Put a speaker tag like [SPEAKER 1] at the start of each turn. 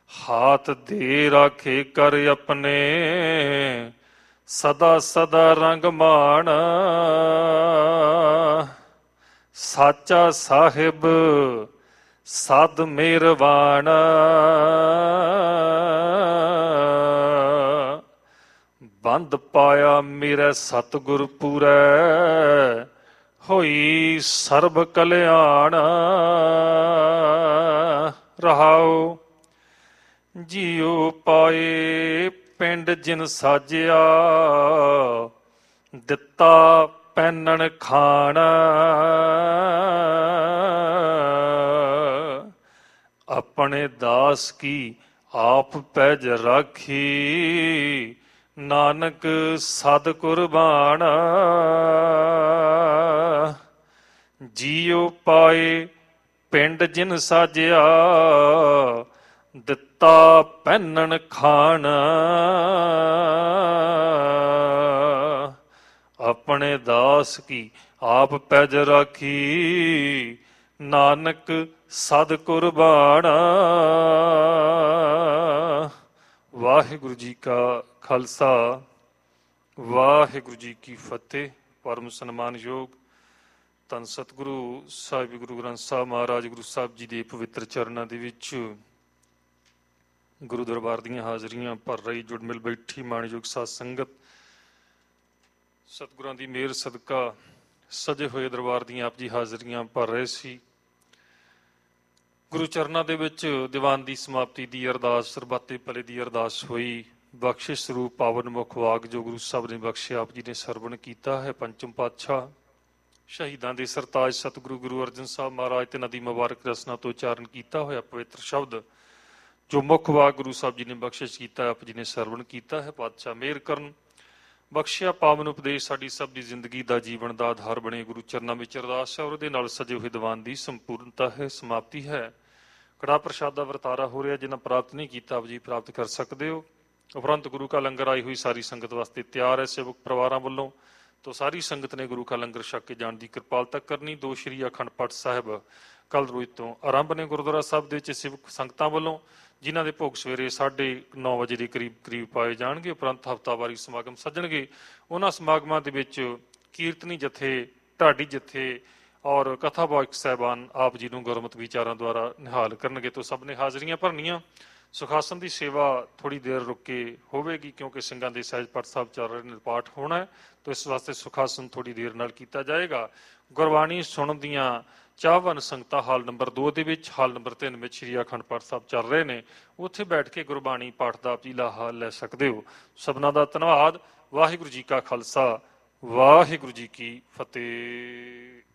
[SPEAKER 1] हाथ दे राखे कर अपने सदा सदा रंग मान साचा साहिब सद मेहरबान बंद पाया मेरे सतगुर पूरै होई सर्ब कल्याण रहाओ जीओ पाए पिंड जिन साजिया दिता पैनन खान अपने दास की आप पैज राखी नानक सद कुर्बान जीओ पाए पिंड जिन साजिया दिता पैनन खान अपने दास की आप पैज राखी नानक सद कुर्बान वाहिगुरु जी का खालसा वाहिगुरु जी की फतेह। परम सन्मानयोग ਧੰਨ ਸਤਿਗੁਰੂ ਸਾਹਿਬ ਗੁਰੂ ਗ੍ਰੰਥ ਸਾਹਿਬ ਮਹਾਰਾਜ ਗੁਰੂ ਸਾਹਿਬ ਜੀ ਦੇ ਪਵਿੱਤਰ ਚਰਨਾਂ ਦੇ ਵਿੱਚ ਗੁਰੂ ਦਰਬਾਰ ਦੀਆਂ ਹਾਜ਼ਰੀਆਂ ਭਰ ਰਹੀ ਜੁੜ ਮਿਲ ਬੈਠੀ ਮਾਣਯੋਗ ਸਾਧ ਸੰਗਤ ਸਤਿਗੁਰਾਂ ਦੀ ਮਿਹਰ ਸਦਕਾ ਸਜੇ ਹੋਏ ਦਰਬਾਰ ਦੀਆਂ ਆਪ ਜੀ ਹਾਜ਼ਰੀਆਂ ਭਰ ਰਹੇ ਸੀ। ਗੁਰੂ ਚਰਨਾਂ ਦੇ ਵਿੱਚ ਦੀਵਾਨ ਦੀ ਸਮਾਪਤੀ ਦੀ ਅਰਦਾਸ ਸਰਬੱਤੇ ਭਲੇ ਦੀ ਅਰਦਾਸ ਹੋਈ। ਬਖਸ਼ਿਸ਼ ਸਰੂਪ ਪਾਵਨ ਮੁਖ ਵਾਕ ਜੋ ਗੁਰੂ ਸਾਹਿਬ ਨੇ ਬਖਸ਼ਿਆ ਆਪ ਜੀ ਨੇ ਸਰਵਣ ਕੀਤਾ ਹੈ। ਪੰਚਮ ਪਾਤਸ਼ਾਹ ਸ਼ਹੀਦਾਂ ਦੇ ਸਰਤਾਜ ਸਤਿਗੁਰੂ ਗੁਰੂ ਅਰਜਨ ਸਾਹਿਬ ਮਹਾਰਾਜ ਤੇ ਨਦੀ ਮੁਬਾਰਕ ਰਸਨਾ ਤੋਂ ਉਚਾਰਨ ਕੀਤਾ ਹੋਇਆ ਪਵਿੱਤਰ ਸ਼ਬਦ ਜੋ ਮੁੱਖ ਵਾਕ ਗੁਰੂ ਸਾਹਿਬ ਜੀ ਨੇ ਬਖਸ਼ਿਸ਼ ਕੀਤਾ ਆਪ ਜੀ ਨੇ ਸਰਵਣ ਕੀਤਾ ਹੈ। ਪਾਤਸ਼ਾਹ ਮਿਹਰ ਕਰਨ ਬਖਸ਼ਿਆ ਪਾਵਨ ਉਪਦੇਸ਼ ਸਾਡੀ ਸਭ ਦੀ ਜ਼ਿੰਦਗੀ ਦਾ ਜੀਵਨ ਦਾ ਆਧਾਰ ਬਣੇ। ਗੁਰੂ ਚਰਨਾਂ ਵਿੱਚ ਅਰਦਾਸ ਹੈ ਔਰ ਉਹਦੇ ਨਾਲ ਸਜੇ ਹੋਏ ਦੀਵਾਨ ਦੀ ਸੰਪੂਰਨਤਾ ਹੈ ਸਮਾਪਤੀ ਹੈ। ਕੜਾ ਪ੍ਰਸ਼ਾਦ ਦਾ ਵਰਤਾਰਾ ਹੋ ਰਿਹਾ, ਜਿਨ੍ਹਾਂ ਪ੍ਰਾਪਤ ਨਹੀਂ ਕੀਤਾ ਆਪ ਜੀ ਪ੍ਰਾਪਤ ਕਰ ਸਕਦੇ ਹੋ। ਉਪਰੰਤ ਗੁਰੂ ਕਾ ਲੰਗਰ ਆਈ ਹੋਈ ਸਾਰੀ ਸੰਗਤ ਵਾਸਤੇ ਤਿਆਰ ਹੈ। ਸੇਵਕ ਪਰਿਵਾਰਾਂ ਵੱਲੋਂ ਤੋਂ ਸਾਰੀ ਸੰਗਤ ਨੇ ਗੁਰੂ ਕਾ ਲੰਗਰ ਛਕ ਕੇ ਜਾਣ ਦੀ ਕਿਰਪਾਲਤਾ ਕਰਨੀ। ਦੋ ਸ਼੍ਰੀ ਅਖੰਡ ਪਾਠ ਸਾਹਿਬ ਕੱਲ੍ਹ ਰੋਜ਼ ਤੋਂ ਆਰੰਭ ਨੇ ਗੁਰਦੁਆਰਾ ਸਾਹਿਬ ਦੇ ਵਿੱਚ ਸੇਵਕ ਸੰਗਤਾਂ ਵੱਲੋਂ, ਜਿਨ੍ਹਾਂ ਦੇ ਭੋਗ ਸਵੇਰੇ 9:30 ਵਜੇ ਦੇ ਕਰੀਬ ਪਾਏ ਜਾਣਗੇ। ਉਪਰੰਤ ਹਫ਼ਤਾਵਾਰੀ ਸਮਾਗਮ ਸੱਜਣਗੇ। ਉਹਨਾਂ ਸਮਾਗਮਾਂ ਦੇ ਵਿੱਚ ਕੀਰਤਨੀ ਜਥੇ, ਢਾਡੀ ਜਥੇ ਔਰ ਕਥਾਵਾਚਕ ਸਾਹਿਬਾਨ ਆਪ ਜੀ ਨੂੰ ਗੁਰਮਤਿ ਵਿਚਾਰਾਂ ਦੁਆਰਾ ਨਿਹਾਲ ਕਰਨਗੇ। ਤੋਂ ਸਭ ਨੇ ਹਾਜ਼ਰੀਆਂ ਭਰਨੀਆਂ। ਸੁਖਾਸਨ ਦੀ ਸੇਵਾ ਥੋੜ੍ਹੀ ਦੇਰ ਰੁਕ ਕੇ ਹੋਵੇਗੀ ਕਿਉਂਕਿ ਸਿੰਘਾਂ ਦੇ ਸਹਿਜ ਪਾਠ ਸਾਹਿਬ ਚੱਲ ਰਹੇ ਨੇ, ਪਾਠ ਹੋਣਾ ਹੈ। ਤੋਂ ਇਸ ਵਾਸਤੇ ਸੁਖਾਸਨ ਥੋੜ੍ਹੀ ਦੇਰ ਨਾਲ ਕੀਤਾ ਜਾਏਗਾ। ਗੁਰਬਾਣੀ ਸੁਣਨ ਦੀਆਂ ਚਾਹਵਾਨ ਸੰਗਤਾਂ ਹਾਲ ਨੰਬਰ 2 ਦੇ ਵਿੱਚ, ਹਾਲ ਨੰਬਰ 3 ਵਿੱਚ ਸ਼੍ਰੀ ਅਖੰਡ ਪਾਠ ਸਾਹਿਬ ਚੱਲ ਰਹੇ ਨੇ, ਉੱਥੇ ਬੈਠ ਕੇ ਗੁਰਬਾਣੀ ਪਾਠ ਦਾ ਵੀ ਲਾਹਾ ਲੈ ਸਕਦੇ ਹੋ। ਸਭਨਾਂ ਦਾ ਧੰਨਵਾਦ। ਵਾਹਿਗੁਰੂ ਜੀ ਕਾ ਖਾਲਸਾ ਵਾਹਿਗੁਰੂ ਜੀ ਕੀ ਫਤਿਹ।